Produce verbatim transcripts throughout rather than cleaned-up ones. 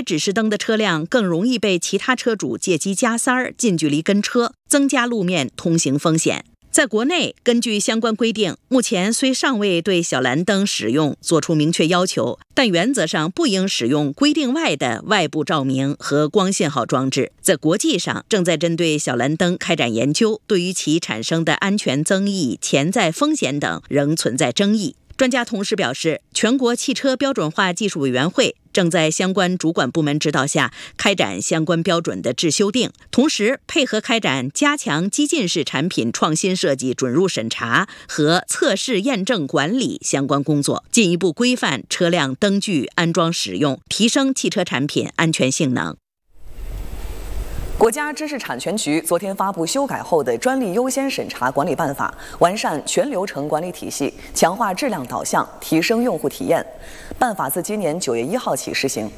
指示灯的车辆更容易被其他车主借机加塞儿、近距离跟车，增加路面通行风险。在国内，根据相关规定，目前虽尚未对小蓝灯使用作出明确要求，但原则上不应使用规定外的外部照明和光信号装置。在国际上，正在针对小蓝灯开展研究，对于其产生的安全争议、潜在风险等仍存在争议。专家同时表示，全国汽车标准化技术委员会正在相关主管部门指导下开展相关标准的制修订，同时配合开展加强激进式产品创新设计准入审查和测试验证管理相关工作，进一步规范车辆灯具安装使用，提升汽车产品安全性能。 国家知识产权局昨天发布修改后的专利优先审查管理办法，完善全流程管理体系，强化质量导向，提升用户体验。办法自今年九月一号起施行。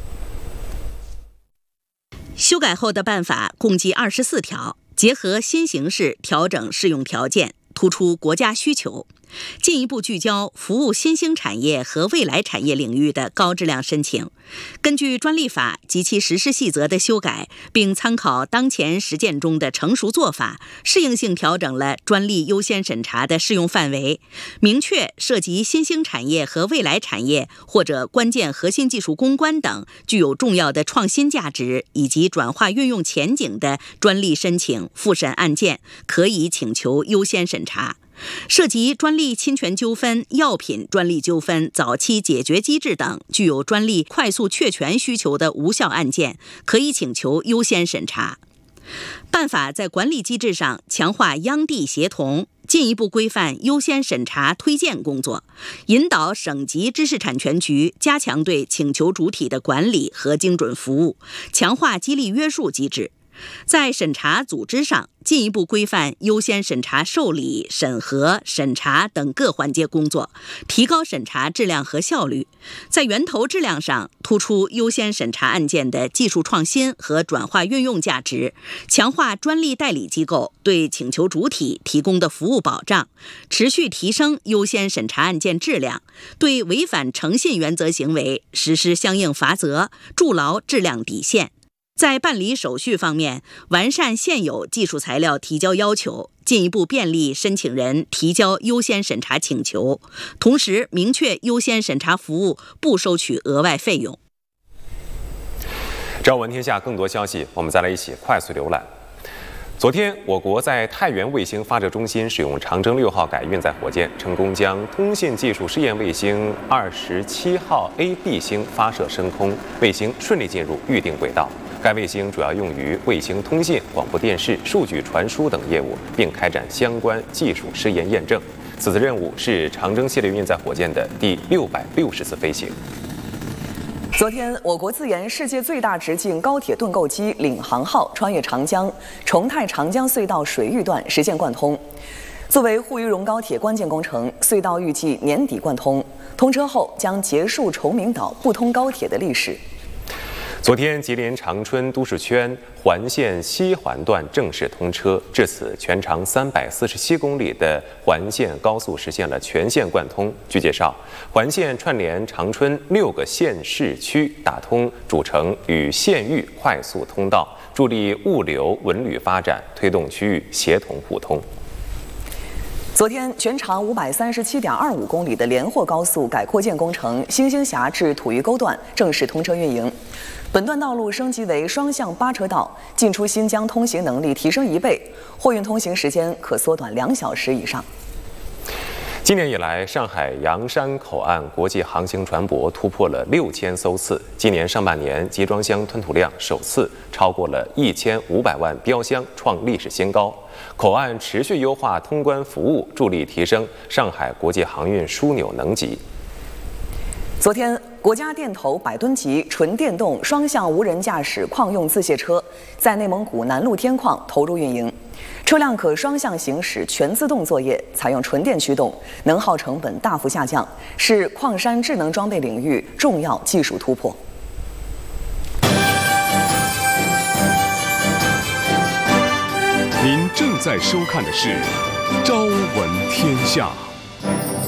修改后的办法共计二十四条，结合新形势调整适用条件，突出国家需求，进一步聚焦服务新兴产业和未来产业领域的高质量申请。根据专利法及其实施细则的修改，并参考当前实践中的成熟做法，适应性调整了专利优先审查的适用范围，明确涉及新兴产业和未来产业或者关键核心技术攻关等具有重要的创新价值以及转化运用前景的专利申请复审案件，可以请求优先审查。涉及专利侵权纠纷、药品专利纠纷早期解决机制等具有专利快速确权需求的无效案件，可以请求优先审查。办法在管理机制上强化央地协同，进一步规范优先审查推荐工作，引导省级知识产权局加强对请求主体的管理和精准服务，强化激励约束机制。在审查组织上，进一步规范优先审查受理、审核、审查等各环节工作，提高审查质量和效率。在源头质量上，突出优先审查案件的技术创新和转化运用价值，强化专利代理机构对请求主体提供的服务保障，持续提升优先审查案件质量，对违反诚信原则行为实施相应罚则，筑牢质量底线。在办理手续方面，完善现有技术材料提交要求，进一步便利申请人提交优先审查请求，同时明确优先审查服务不收取额外费用。 朝闻天下更多消息，我们再来一起快速浏览。昨天，我国在太原卫星发射中心使用长征六号改运载火箭，成功将通信技术试验卫星二十七号 A B 星发射升空，卫星顺利进入预定轨道。该卫星主要用于卫星通信、广播电视、数据传输等业务，并开展相关技术试验验证。此次任务是长征系列运载火箭的第六百六十次飞行。 昨天，我国自研世界最大直径高铁盾构机领航号穿越长江，重泰长江隧道水域段实现贯通。作为沪渝蓉高铁关键工程，隧道预计年底贯通。通车后将结束崇明岛不通高铁的历史。 昨天，吉林长春都市圈环线西环段正式通车，至此，全长三百四十七公里的环线高速实现了全线贯通。据介绍，环线串联长春六个县市区，打通主城与县域快速通道，助力物流文旅发展，推动区域协同互通。 昨天，全长五百三十七点二五公里的连霍高速改扩建工程星星峡至土峪沟段正式通车运营。本段道路升级为双向八车道，进出新疆通行能力提升一倍，货运通行时间可缩短两小时以上。 今年以来，上海洋山口岸国际航行船舶突破了六千艘次。今年上半年，集装箱吞吐量首次超过了一千五百万标箱，创历史新高。口岸持续优化通关服务，助力提升上海国际航运枢纽能级。 昨天，国家电投百吨级纯电动双向无人驾驶矿用自卸车在内蒙古南路天矿投入运营。车辆可双向行驶全自动作业，采用纯电驱动，能耗成本大幅下降，是矿山智能装备领域重要技术突破。 您正在收看的是《朝闻天下》。